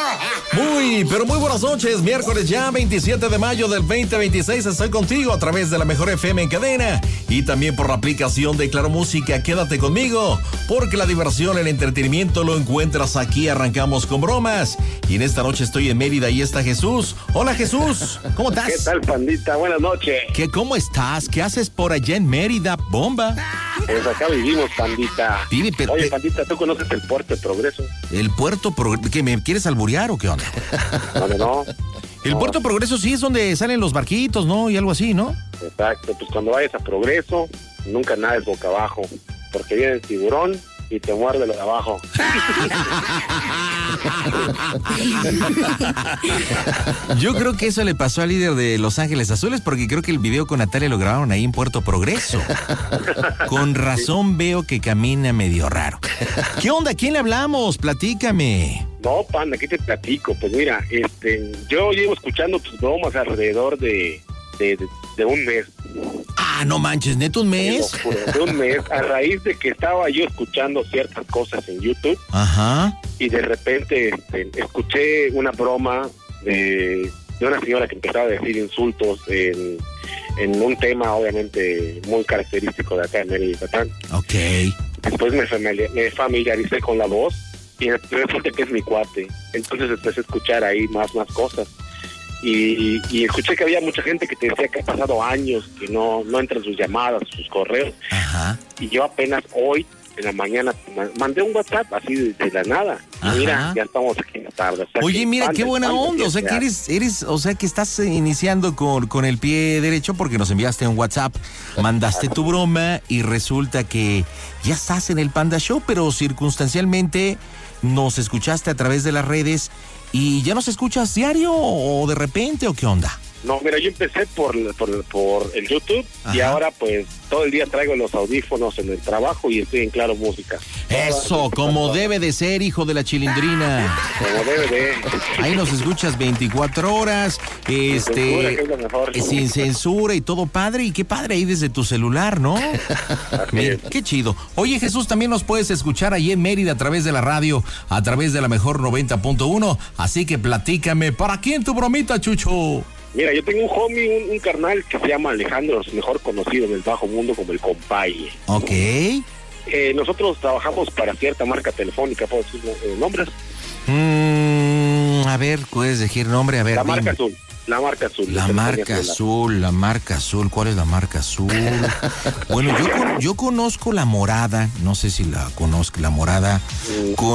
Pero muy buenas noches, miércoles ya 27 de mayo del 2026, estoy contigo a través de la mejor FM en cadena y también por la aplicación de Claro Música. Quédate conmigo, porque la diversión, el entretenimiento lo encuentras aquí. Arrancamos con bromas y en esta noche estoy en Mérida y está Jesús. Hola Jesús, ¿cómo estás? ¿Qué tal, pandita? Buenas noches. ¿Cómo estás? ¿Qué haces por allá en Mérida, bomba? Pues acá vivimos, pandita. Oye, pandita, ¿tú conoces el Puerto de Progreso? ¿El Puerto Progreso? ¿Qué, me quieres alburear o qué onda? No. El Puerto Progreso sí es donde salen los barquitos, ¿no? Y algo así, ¿no? Exacto, pues cuando vayas a Progreso, nunca nades boca abajo, porque viene el tiburón y te muerde lo de abajo. Yo creo que eso le pasó al líder de Los Ángeles Azules, porque creo que el video con Natalia lo grabaron ahí en Puerto Progreso. Con razón veo que camina medio raro. ¿Qué onda? ¿A quién le hablamos? Platícame. No, panda, ¿qué te platico? Pues mira, yo llevo escuchando tus bromas alrededor de un mes. Ah, no manches, ¿neto un mes? De un mes, a raíz de que estaba yo escuchando ciertas cosas en YouTube. Ajá. Y de repente escuché una broma de una señora que empezaba a decir insultos en un tema obviamente muy característico de acá en Mérida, Yucatán. Ok. Después me familiaricé con la voz y resulta que es mi cuate. Entonces empecé a escuchar ahí más cosas. Y escuché que había mucha gente que te decía que ha pasado años que no entran sus llamadas, sus correos. Ajá. Y yo apenas hoy en la mañana mandé un WhatsApp así de la nada. Ajá. Y mira, ya estamos aquí en la tarde. O sea, oye, mira, qué buena onda. O sea, que o sea, que estás iniciando con el pie derecho porque nos enviaste un WhatsApp, mandaste tu broma y resulta que ya estás en el Panda Show, pero circunstancialmente nos escuchaste a través de las redes. ¿Y ya nos escuchas diario o de repente o qué onda? No, mira, yo empecé por el YouTube. Ajá. Y ahora pues todo el día traigo los audífonos en el trabajo y estoy en Claro Música. Eso, como debe de ser, hijo de la chilindrina. Como debe de. Ahí nos escuchas 24 horas, sin censura, que es lo mejor. Sin censura y todo padre, y qué padre ahí desde tu celular, ¿no? Mira, qué chido. Oye, Jesús, también nos puedes escuchar ahí en Mérida a través de la radio, a través de la mejor 90.1, así que platícame, ¿para quién tu bromita, Chucho? Mira, yo tengo un homie, un carnal que se llama Alejandro, mejor conocido en el bajo mundo como el Compay. Ok. Nosotros trabajamos para cierta marca telefónica, ¿puedo decir nombres? A ver, puedes decir nombre, a ver. La marca azul. La marca azul. ¿Cuál es la marca azul? Bueno, yo conozco la morada, no sé si la conozco, la morada.